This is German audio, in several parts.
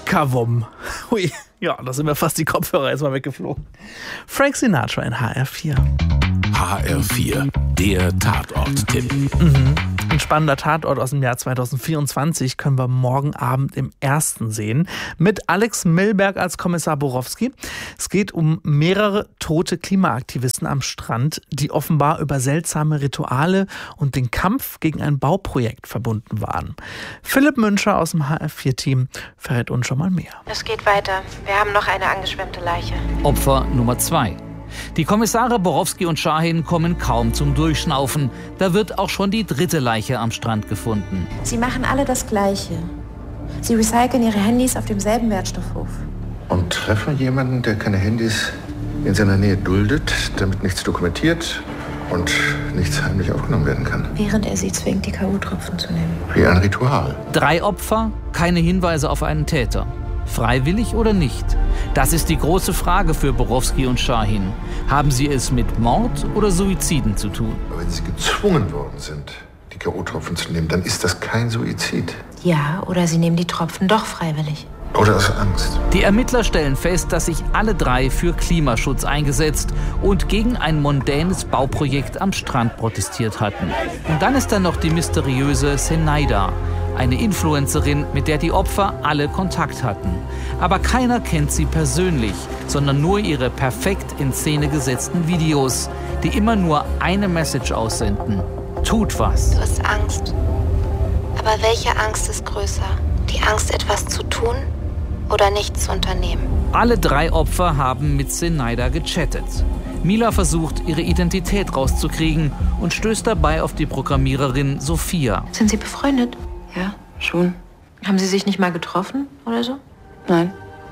Kavum. Hui, ja, da sind mir fast die Kopfhörer jetzt mal weggeflogen. Frank Sinatra in HR4. HR4, der Tatort-Tipp. Ein spannender Tatort aus dem Jahr 2024 können wir morgen Abend im Ersten sehen. Mit Alex Milberg als Kommissar Borowski. Es geht um mehrere tote Klimaaktivisten am Strand, die offenbar über seltsame Rituale und den Kampf gegen ein Bauprojekt verbunden waren. Philipp Müncher aus dem HR4-Team verrät uns schon mal mehr. Es geht weiter. Wir haben noch eine angeschwemmte Leiche. Opfer Nummer 2. Die Kommissare Borowski und Schahin kommen kaum zum Durchschnaufen. Da wird auch schon die 3. Leiche am Strand gefunden. Sie machen alle das Gleiche. Sie recyceln ihre Handys auf demselben Wertstoffhof. Und treffen jemanden, der keine Handys in seiner Nähe duldet, damit nichts dokumentiert und nichts heimlich aufgenommen werden kann. Während er sie zwingt, die K.O.-Tropfen zu nehmen. Wie ein Ritual. 3 Opfer, keine Hinweise auf einen Täter. Freiwillig oder nicht? Das ist die große Frage für Borowski und Schahin. Haben sie es mit Mord oder Suiziden zu tun? Aber wenn sie gezwungen worden sind, die K.O.-Tropfen zu nehmen, dann ist das kein Suizid. Ja, oder sie nehmen die Tropfen doch freiwillig. Oder aus Angst. Die Ermittler stellen fest, dass sich alle 3 für Klimaschutz eingesetzt und gegen ein mondänes Bauprojekt am Strand protestiert hatten. Und dann ist da noch die mysteriöse Zenaida, eine Influencerin, mit der die Opfer alle Kontakt hatten. Aber keiner kennt sie persönlich, sondern nur ihre perfekt in Szene gesetzten Videos, die immer nur eine Message aussenden. Tut was. Du hast Angst. Aber welche Angst ist größer? Die Angst, etwas zu tun oder nichts zu unternehmen? Alle 3 Opfer haben mit Zenaida gechattet. Mila versucht, ihre Identität rauszukriegen und stößt dabei auf die Programmiererin Sophia. Sind Sie befreundet? Ja, schon. Haben Sie sich nicht mal getroffen oder so? Nein.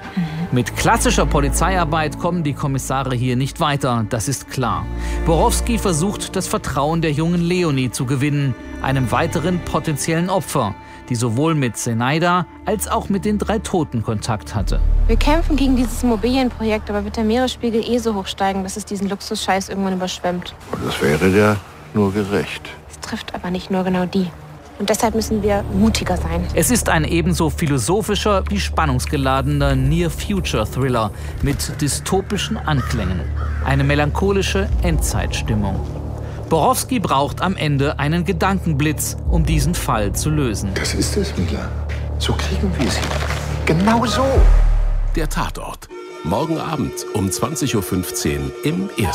Mit klassischer Polizeiarbeit kommen die Kommissare hier nicht weiter, das ist klar. Borowski versucht, das Vertrauen der jungen Leonie zu gewinnen, einem weiteren potenziellen Opfer, die sowohl mit Zenaida als auch mit den 3 Toten Kontakt hatte. Wir kämpfen gegen dieses Immobilienprojekt, aber wird der Meeresspiegel so hoch steigen, dass es diesen Luxusscheiß irgendwann überschwemmt. Und das wäre der nur gerecht. Es trifft aber nicht nur genau die. Und deshalb müssen wir mutiger sein. Es ist ein ebenso philosophischer wie spannungsgeladener Near-Future-Thriller mit dystopischen Anklängen. Eine melancholische Endzeitstimmung. Borowski braucht am Ende einen Gedankenblitz, um diesen Fall zu lösen. Das ist es, Mila. So kriegen wir sie. Genau so. Der Tatort. Morgen Abend um 20:15 Uhr im Ersten.